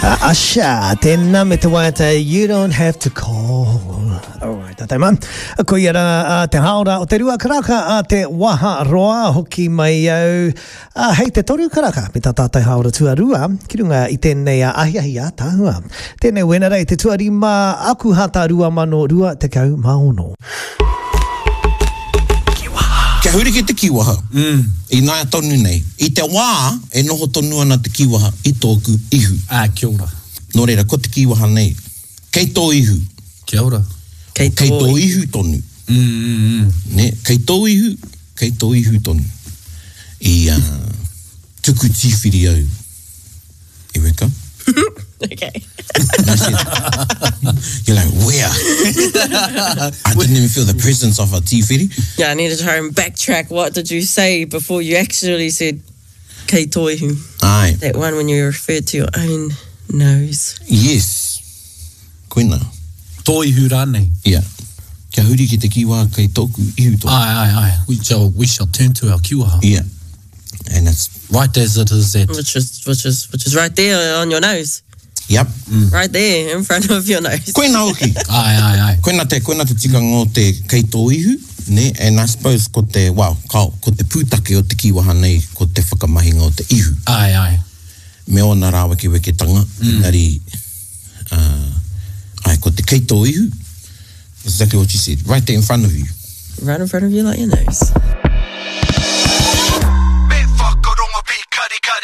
Asha, tēnā me te waiata, you don't have to call. Alright, tā teima. Ko iara te haora o te rua karaka a te waha roa hoki mai au. Hei te toru karaka, me tā tātai haora tuarua, ki runga i tēnei ahiahi a tāhua. Tēnei wena rei te tuarima aku hata rua mano rua te kau maono. Kia huri ki te kiwaha. I nā tonu nei. I te wā, e noho tonu ana te kiwaha i tōku ihu. Kia ora. Nō reira, ko te kiwaha nei. Kei tō ihu. Kia ora. Kei tō ihu tonu. Ne, kei tō ihu tonu. I tuku tīwhiri au. E weka? Okay. And I said, you're like, where? I didn't even feel the presence of a tīwhiri. Yeah, I need to try and backtrack. What did you say before you actually said kei toihu? Ai. That one when you referred to your own nose. Yes. Koina. Toihu rānei. Yeah. Kia huri ki te kiwaha kei tōku ihu tōku. Ai. We shall turn to our kiwaha. Yeah. And it's right as it is at. Which is right there on your nose. Yep. Right there in front of your nose. Koina hoki. Ai. Koina te tikanga o te kei tō ihu, ne? And I suppose ko te, ko te pūtake o te kiwaha nei, ko te whakamahinga o te ihu. Ai. Me ona rā weketanga, nari, ko te kei tō ihu, exactly what you said, right there in front of you. Right in front of you like your nose.